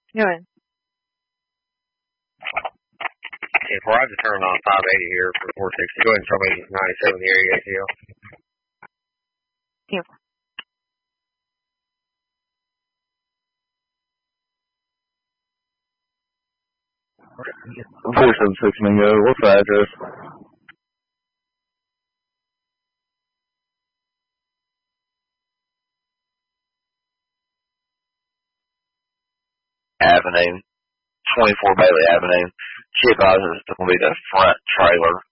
Go ahead. If we're to turn on 580 here for 460, go ahead and tell me 97 the area ATL. Yeah. $476 Mingo. What's the address? Avenue, 24 Bailey Avenue. She advises it's going to be the front trailer